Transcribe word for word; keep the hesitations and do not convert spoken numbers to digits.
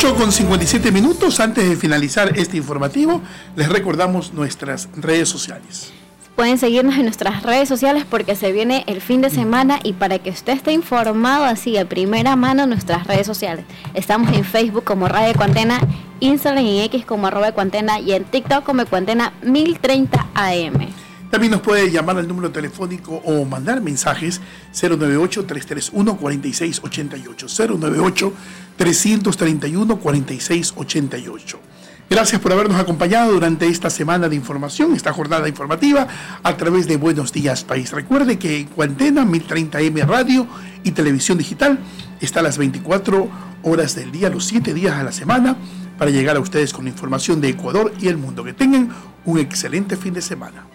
ocho con cincuenta y siete minutos. Antes de finalizar este informativo, les recordamos nuestras redes sociales. Pueden seguirnos en nuestras redes sociales porque se viene el fin de semana y para que usted esté informado así de primera mano en nuestras redes sociales. Estamos en Facebook como Radio Ecuantena, Instagram y X como arroba Ecuantena y en TikTok como Ecuantena mil treinta A M. También nos puede llamar al número telefónico o mandar mensajes cero nueve ocho, tres tres uno, cuatro seis ocho ocho, cero nueve ocho, tres tres uno, cuatro seis ocho ocho. Gracias por habernos acompañado durante esta semana de información, esta jornada informativa a través de Buenos Días País. Recuerde que Ecuantena mil treinta A M Radio y Televisión Digital está a las veinticuatro horas del día, los siete días a la semana, para llegar a ustedes con información de Ecuador y el mundo. Que tengan un excelente fin de semana.